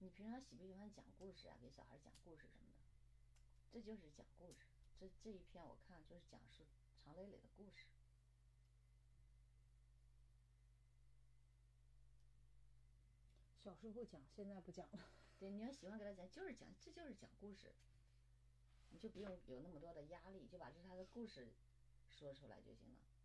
你平常喜不喜欢讲故事啊？给小孩讲故事什么的，这就是讲故事。这一篇我看就是讲述常磊磊的故事。 小时候讲，现在不讲了。 对，你要喜欢给他讲，就是讲，这就是讲故事，你就不用有那么多的压力，就把这他的故事说出来就行了。